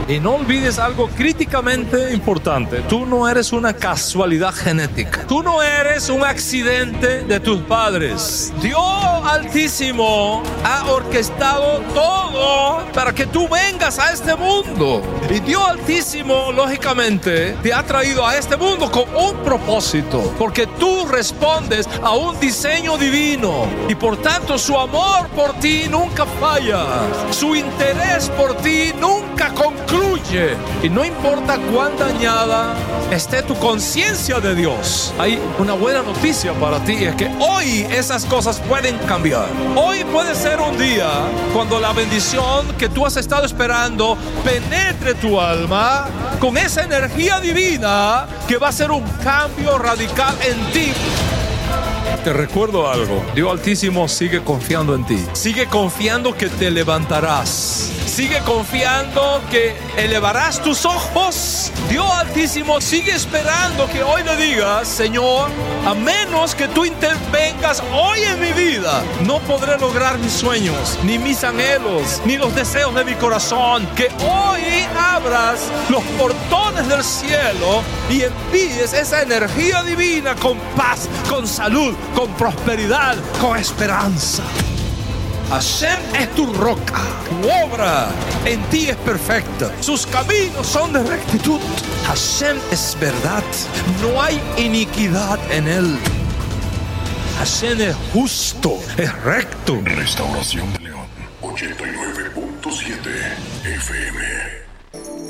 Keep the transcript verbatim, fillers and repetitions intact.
Y no olvides algo críticamente importante. Tú no eres una casualidad genética. Tú no eres un accidente de tus padres. Dios Altísimo ha orquestado todo para que tú vengas a este mundo. Y Dios Altísimo, lógicamente, te ha traído a este mundo con un propósito. Porque tú respondes a un diseño divino. Y por tanto, su amor por ti nunca falla. Su interés por ti nunca concluye. Y no importa cuán dañada esté tu conciencia de Dios, hay una buena noticia para ti, es que hoy esas cosas pueden cambiar. Hoy puede ser un día cuando la bendición que tú has estado esperando penetre tu alma con esa energía divina que va a hacer un cambio radical en ti. Te recuerdo algo, Dios Altísimo sigue confiando en ti. Sigue confiando que te levantarás. Sigue confiando que elevarás tus ojos. Dios Altísimo sigue esperando que hoy le digas: Señor, a menos que tú intervengas hoy en mi vida, no podré lograr mis sueños, ni mis anhelos, ni los deseos de mi corazón. Que hoy abras los portones del cielo y envíes esa energía divina con paz, con salud, con prosperidad, con esperanza. Hashem es tu roca, tu obra en ti es perfecta, sus caminos son de rectitud. Hashem es verdad, no hay iniquidad en él. Hashem es justo, es recto. Restauración de León, ochenta y nueve punto siete F M.